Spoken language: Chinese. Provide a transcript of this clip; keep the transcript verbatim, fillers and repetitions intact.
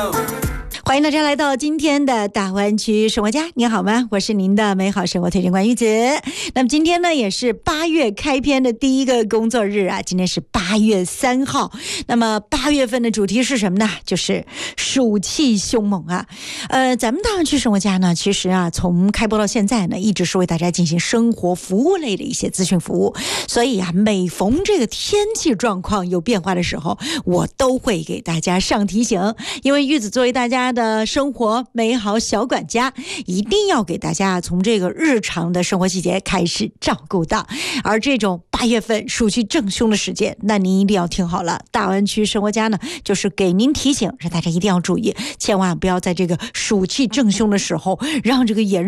欢迎大家来到今天的大湾区生活家，你好吗？我是您的美好生活推荐官玉子。那么今天呢，也是八月开篇的第一个工作日啊，今天是八月三号。那么八月份的主题是什么呢？就是暑气凶猛啊。呃，咱们大湾区生活家呢，其实啊，从开播到现在呢，一直是为大家进行生活服务类的一些咨询服务。所以啊，每逢这个天气状况有变化的时候，我都会给大家上提醒，因为玉子作为大家的的生活美好小管家，一定要给大家从这个日常的生活细节开始照顾到。而这种八月份暑气正凶的时间，那您一定要听好了，大湾区生活家呢，就是给您提醒，让大家一定要注意，千万不要在这个暑气正凶的时候让这个炎